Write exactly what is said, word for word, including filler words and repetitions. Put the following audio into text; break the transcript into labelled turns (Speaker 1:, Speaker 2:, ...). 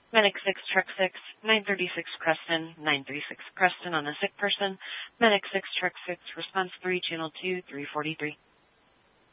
Speaker 1: Medic six, Truck six, nine thirty-six Creston, nine thirty-six Creston on a sick person. Medic six, Truck six, Response three, Channel two, three forty-three.